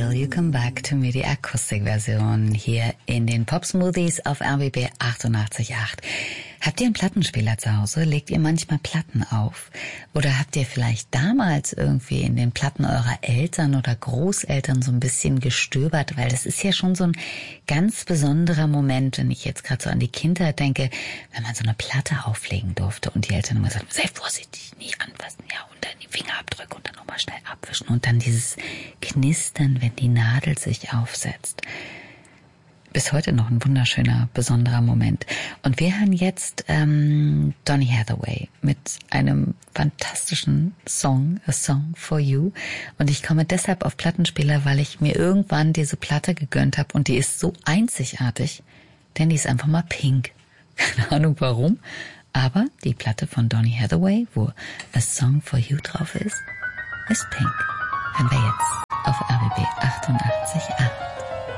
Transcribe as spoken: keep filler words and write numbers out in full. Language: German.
Till You Come Back to Me, die Akustikversion hier in den Pop Smoothies auf R B B achtundachtzig Komma acht. Habt ihr einen Plattenspieler zu Hause? Legt ihr manchmal Platten auf? Oder habt ihr vielleicht damals irgendwie in den Platten eurer Eltern oder Großeltern so ein bisschen gestöbert? Weil das ist ja schon so ein ganz besonderer Moment, wenn ich jetzt gerade so an die Kindheit denke, wenn man so eine Platte auflegen durfte und die Eltern immer sagten, sei vorsichtig, nicht anfassen, ja, und dann die Fingerabdrücke und dann nochmal schnell abwischen und dann dieses Knistern, wenn die Nadel sich aufsetzt. Bis heute noch ein wunderschöner, besonderer Moment. Und wir hören jetzt ähm, Donny Hathaway mit einem fantastischen Song, A Song for You. Und ich komme deshalb auf Plattenspieler, weil ich mir irgendwann diese Platte gegönnt habe und die ist so einzigartig, denn die ist einfach mal pink. Keine Ahnung warum, aber die Platte von Donny Hathaway, wo A Song for You drauf ist, ist pink. Hören wir jetzt auf R B B achtundachtzig Komma acht.